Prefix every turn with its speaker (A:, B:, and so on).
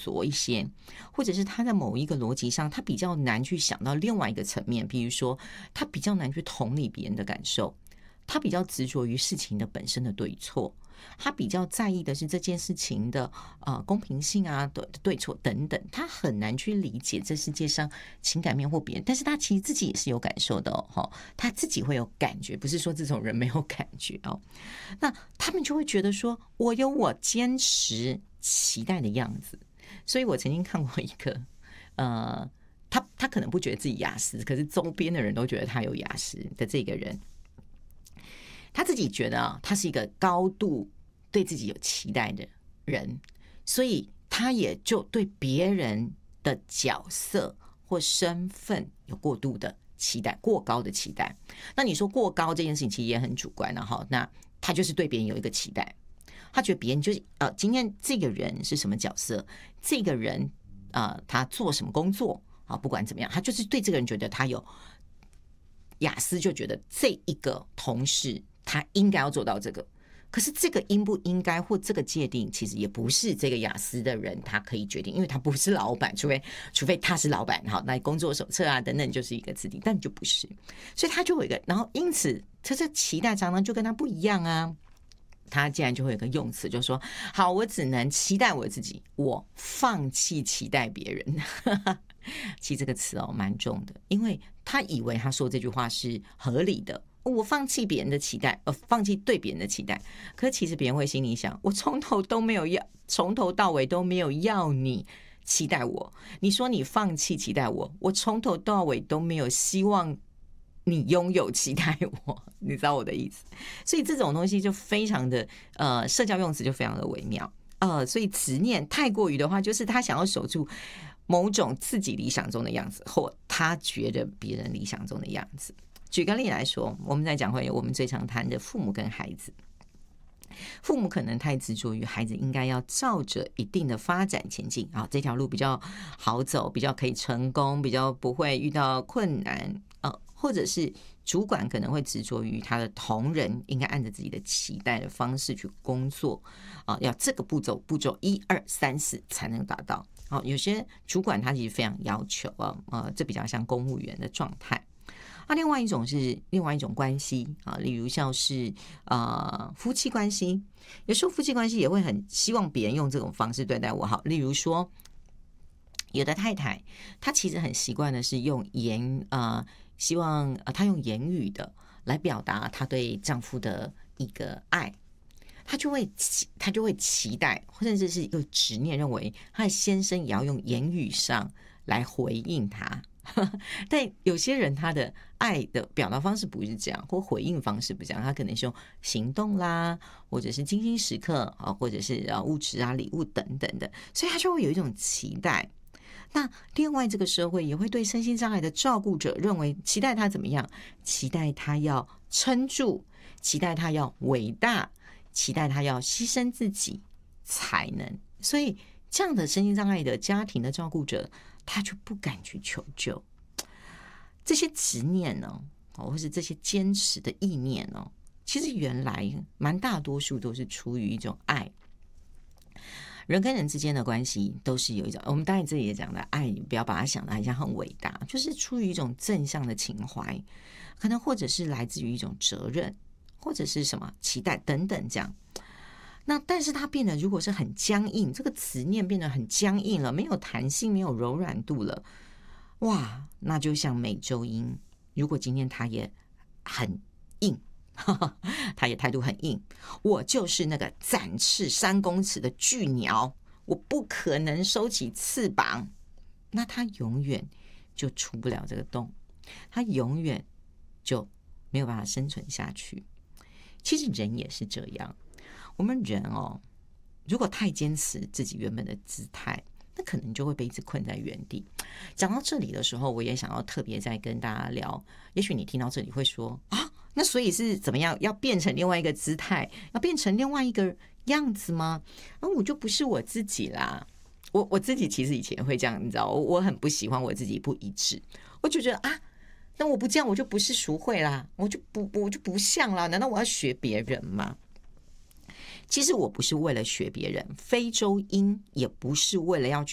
A: 着一些，或者是他在某一个逻辑上他比较难去想到另外一个层面，比如说他比较难去同理别人的感受，他比较执着于事情的本身的对错，他比较在意的是这件事情的公平性啊的对错等等，他很难去理解这世界上情感面或别人，但是他其实自己也是有感受的哦，他自己会有感觉，不是说这种人没有感觉哦。那他们就会觉得说，我有我坚持期待的样子。所以我曾经看过一个他可能不觉得自己雅思，可是周边的人都觉得他有雅思的这个人，他自己觉得他是一个高度对自己有期待的人，所以他也就对别人的角色或身份有过度的期待，过高的期待。那你说过高这件事情其实也很主观哈，那他就是对别人有一个期待，他觉得别人就是今天这个人是什么角色，这个人他做什么工作不管怎么样，他就是对这个人觉得他有雅思，就觉得这一个同事他应该要做到这个。可是这个应不应该或这个界定，其实也不是这个雅思的人他可以决定，因为他不是老板，除非他是老板，好，那工作手册啊等等就是一个制定，但就不是，所以他就有一个，然后因此他这期待常常就跟他不一样啊。他竟然就会有个用词，就说好，我只能期待我自己，我放弃期待别人。其实这个词蛮重的，因为他以为他说这句话是合理的，我放弃别人的期待，放弃对别人的期待，可是其实别人会心里想，我从头到尾都没有要你期待我，你说你放弃期待我，我从头到尾都没有希望你拥有期待我，你知道我的意思。所以这种东西就非常的社交用词就非常的微妙，所以执念太过于的话，就是他想要守住某种自己理想中的样子，或他觉得别人理想中的样子。举个例来说，我们在讲回我们最常谈的父母跟孩子，父母可能太执着于孩子应该要照着一定的发展前进啊，这条路比较好走，比较可以成功，比较不会遇到困难，或者是主管可能会执着于他的同仁应该按照自己的期待的方式去工作要这个步骤1、2、3、4才能达到。有些主管他其实非常要求这比较像公务员的状态。另外一种是另外一种关系例如像是夫妻关系，有时候夫妻关系也会很希望别人用这种方式对待我。好，例如说有的太太她其实很习惯的是用希望她用言语的来表达她对丈夫的一个爱，她就会期待，或者是有执念，认为她的先生也要用言语上来回应她。但有些人他的爱的表达方式不是这样，或回应方式不是这样，他可能是用行动啦，或者是精心时刻或者是物质礼物等等的，所以他就会有一种期待。那另外这个社会也会对身心障碍的照顾者认为期待他怎么样，期待他要撑住，期待他要伟大，期待他要牺牲自己才能，所以这样的身心障碍的家庭的照顾者他就不敢去求救。这些执念呢或是这些坚持的意念呢，其实原来蛮大多数都是出于一种爱。人跟人之间的关系都是有一种，我们当然这里也讲的爱，不要把它想得好像很伟大，就是出于一种正向的情怀，可能或者是来自于一种责任，或者是什么期待等等这样。那但是它变得如果是很僵硬，这个执念变得很僵硬了，没有弹性，没有柔软度了，哇，那就像美洲鹰，如果今天它也很硬，他也态度很硬，我就是那个展翅3公尺的巨鸟，我不可能收起翅膀，那他永远就出不了这个洞，他永远就没有办法生存下去。其实人也是这样，我们人如果太坚持自己原本的姿态，那可能就会被一直困在原地。讲到这里的时候，我也想要特别再跟大家聊，也许你听到这里会说那所以是怎么样？要变成另外一个姿态，要变成另外一个样子吗？我就不是我自己啦。我自己其实以前会这样，你知道，我很不喜欢我自己不一致，我就觉得那我不这样，我就不是淑慧啦，我就不像啦，难道我要学别人吗？其实我不是为了学别人，非洲鹰也不是为了要去